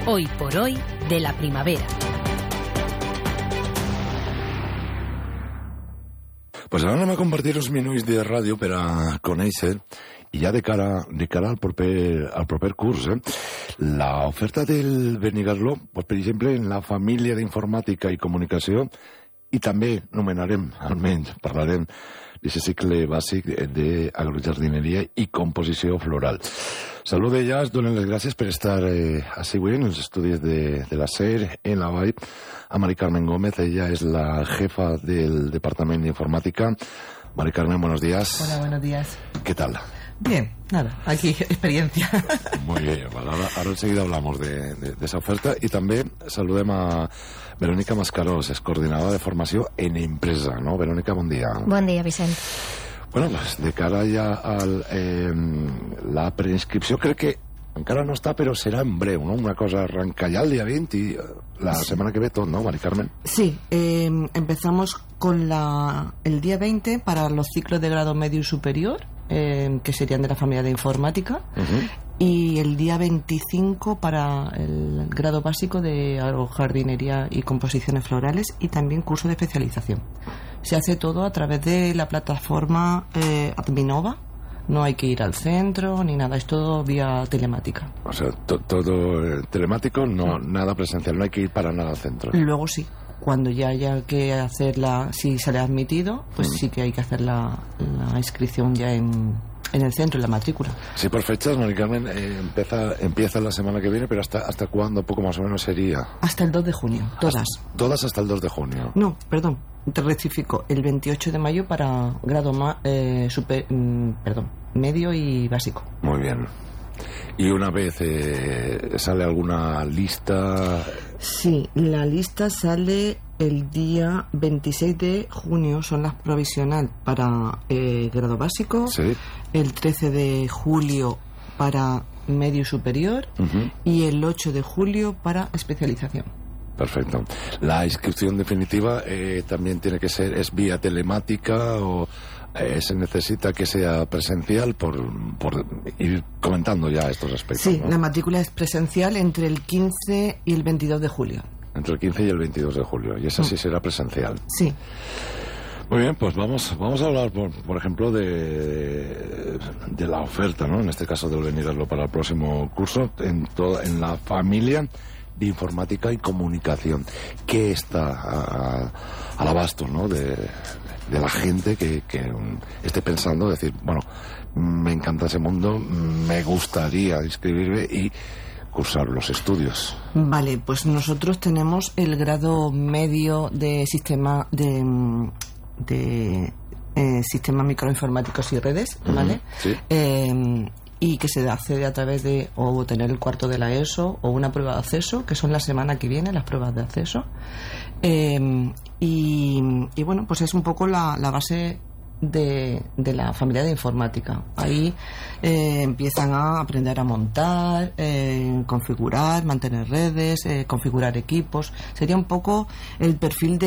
Hoy por hoy de la primavera. Pues ara anem a compartir uns minuts de ràdio per a conèixer, i ja de cara al proper curs, l'oferta del Benicarló, pues, per exemple, en la família d'informàtica i comunicació, i també nomenarem, almenys, parlarem d'aquest cicle bàsic d'agrojardineria i composició floral. Salude ja, us donen les gràcies per estar així avui en els estudis de la SER, en la Vall, a Mari Carmen Gómez. Ella es la jefa del Departamento de Informática. Mari Carmen, buenos días. Hola, buenos días. ¿Qué tal? Bien, nada, aquí experiencia. Muy bien, vale, ahora enseguida hablamos de esa oferta. Y también saludem a Verónica Mascarós, es coordinadora de formación en empresa, ¿no? Verónica, buen día. Bon dia, Vicent. Bueno, pues de cara ja a la preinscripció, crec que encara no està, però serà en breu, ¿no? Una cosa arranca ya el día 20 y la semana que ve todo, ¿no, Mari Carmen? Sí, empezamos con el día 20 para los ciclos de grado medio y superior, que serían de la familia de informática, y el día 25 para el grado básico de agrojardinería y composiciones florales, y también curso de especialización. Se hace todo a través de la plataforma Adminova. No hay que ir al centro ni nada, es todo vía telemática. O sea, todo telemático, no, nada presencial, no hay que ir para nada al centro. Luego sí, cuando ya haya que hacerla, si sale admitido, pues sí que hay que hacer la inscripción ya en el centro, en la matrícula. Sí, por fechas, Mari Carmen, empieza la semana que viene, pero ¿hasta cuándo, poco más o menos, sería? Hasta el 2 de junio, todas. Todas hasta el 2 de junio. No, perdón, te rectifico, el 28 de mayo para grado medio y básico. Muy bien. ¿Y una vez sale alguna lista? Sí, la lista sale el día 26 de junio, son las provisional para grado básico. Sí. El 13 de julio para medio superior y el 8 de julio para especialización. Perfecto. ¿La inscripción definitiva también tiene que ser, es vía telemática o se necesita que sea presencial por ir comentando ya estos aspectos? Sí, ¿no? La matrícula es presencial entre el 15 y el 22 de julio. Entre el 15 y el 22 de julio, y esa sí será presencial. Sí. Muy bien, pues vamos a hablar, por ejemplo, de la oferta, ¿no? En este caso del Benicarló para el próximo curso, en la familia de informática y comunicación, que está al abasto, ¿no? de la gente que esté pensando, decir, bueno, me encanta ese mundo, me gustaría inscribirme y cursar los estudios. Vale, pues nosotros tenemos el grado medio de sistema sistemas microinformáticos y redes, ¿vale? Sí. Y que se accede a través de o tener el cuarto de la ESO o una prueba de acceso, que son la semana que viene las pruebas de acceso. Y bueno, pues es un poco la base de la familia de informática. Ahí empiezan a aprender a montar, configurar, mantener redes, configurar equipos. Sería un poco el perfil